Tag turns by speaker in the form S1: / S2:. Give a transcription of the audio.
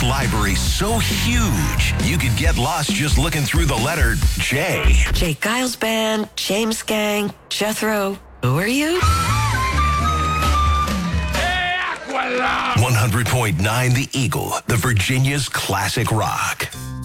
S1: library so huge, you could get lost just looking through the letter J.
S2: Jay Giles Band, James Gang, Jethro. Who are you?
S1: 100.9 The Eagle, the Virginia's classic rock.